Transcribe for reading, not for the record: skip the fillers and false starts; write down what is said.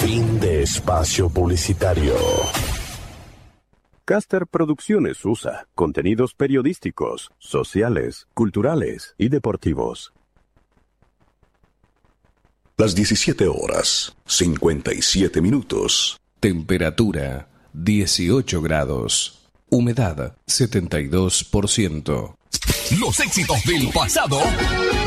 Fin de espacio publicitario. Caster Producciones USA. Contenidos periodísticos, sociales, culturales y deportivos. Las 17 horas, 57 minutos. Temperatura 18 grados. Humedad 72%. Los éxitos del pasado